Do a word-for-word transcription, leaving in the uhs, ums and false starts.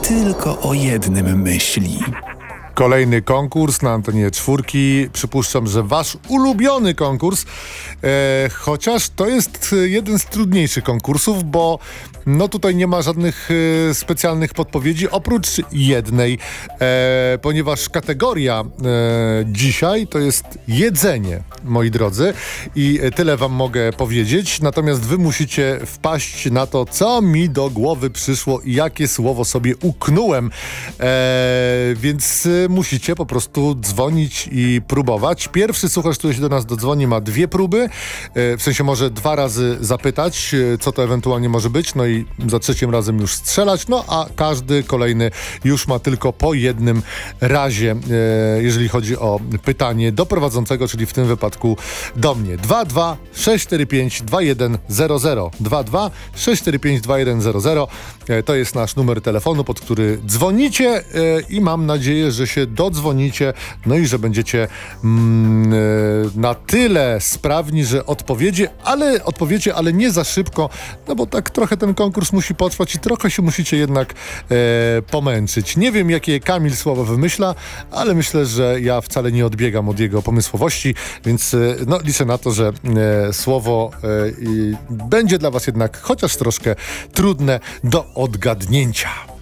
tylko o jednym myśli. Kolejny konkurs na antenie czwórki. Przypuszczam, że wasz ulubiony konkurs, e, chociaż to jest jeden z trudniejszych konkursów, bo no tutaj nie ma żadnych e, specjalnych podpowiedzi, oprócz jednej, e, ponieważ kategoria e, dzisiaj to jest jedzenie, moi drodzy, i tyle wam mogę powiedzieć, natomiast wy musicie wpaść na to, co mi do głowy przyszło i jakie słowo sobie uknąłem, e, więc musicie po prostu dzwonić i próbować. Pierwszy słuchacz, który się do nas dodzwoni, ma dwie próby, w sensie może dwa razy zapytać, co to ewentualnie może być, no i za trzecim razem już strzelać, no a każdy kolejny już ma tylko po jednym razie, jeżeli chodzi o pytanie do prowadzącego, czyli w tym wypadku do mnie. dwa dwa sześć cztery pięć dwa jeden zero zero dwa dwa sześć cztery pięć dwa jeden zero zero to jest nasz numer telefonu, pod który dzwonicie i mam nadzieję, że się dodzwonicie, no i że będziecie mm, na tyle sprawni, że odpowiecie, ale odpowiecie, ale nie za szybko, no bo tak trochę ten konkurs musi potrwać i trochę się musicie jednak e, pomęczyć. Nie wiem, jakie Kamil słowo wymyśla, ale myślę, że ja wcale nie odbiegam od jego pomysłowości, więc e, no, liczę na to, że e, słowo e, i będzie dla was jednak chociaż troszkę trudne do odgadnięcia.